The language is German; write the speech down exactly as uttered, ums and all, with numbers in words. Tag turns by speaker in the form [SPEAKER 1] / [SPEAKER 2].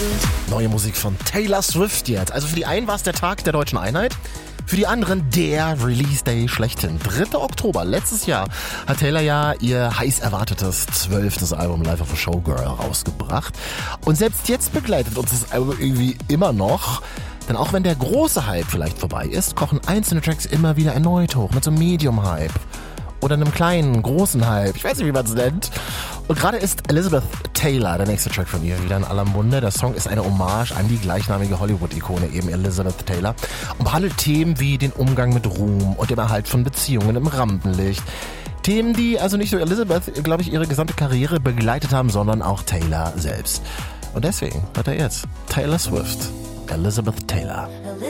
[SPEAKER 1] Neue Musik von Taylor Swift jetzt. Also für die einen war es der Tag der deutschen Einheit. Für die anderen der Release Day schlechthin. dritter Oktober letztes Jahr hat Taylor ja ihr heiß erwartetes zwölftes Album Life of a Showgirl rausgebracht. Und selbst jetzt begleitet uns das Album irgendwie immer noch. Denn auch wenn der große Hype vielleicht vorbei ist, kochen einzelne Tracks immer wieder erneut hoch mit so einem Medium-Hype. Oder einem kleinen, großen Hype. Ich weiß nicht, wie man es nennt. Und gerade ist Elizabeth Taylor, der nächste Track von ihr, wieder in aller Munde. Der Song ist eine Hommage an die gleichnamige Hollywood-Ikone, eben Elizabeth Taylor. Und behandelt Themen wie den Umgang mit Ruhm und dem Erhalt von Beziehungen im Rampenlicht. Themen, die also nicht nur Elizabeth, glaube ich, ihre gesamte Karriere begleitet haben, sondern auch Taylor selbst. Und deswegen hört er jetzt Taylor Swift, Elizabeth Taylor.
[SPEAKER 2] Elizabeth